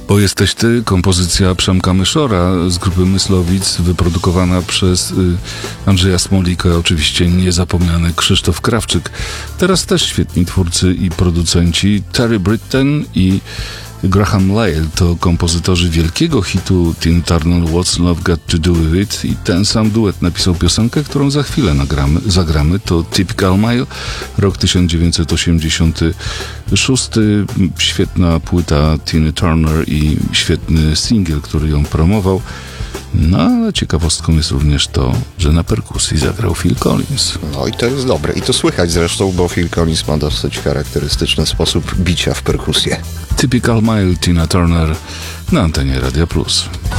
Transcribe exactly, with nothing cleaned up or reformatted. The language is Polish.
Bo jesteś ty, kompozycja Przemka Myszora z grupy Myslowic, wyprodukowana przez y, Andrzeja Smolika, oczywiście niezapomniany Krzysztof Krawczyk. Teraz też świetni twórcy i producenci Terry Britten i Graham Lyle to kompozytorzy wielkiego hitu Tina Turner What's Love Got to Do With It i ten sam duet napisał piosenkę, którą za chwilę nagramy, zagramy. To Typical Mile, rok tysiąc dziewięćset osiemdziesiąty szósty. Świetna płyta Tina Turner i świetny singiel, który ją promował. No ale ciekawostką jest również to, że na perkusji zagrał Phil Collins. No i to jest dobre. I to słychać zresztą, bo Phil Collins ma dosyć charakterystyczny sposób bicia w perkusję. Typical Mile, Tina Turner na antenie Radia Plus.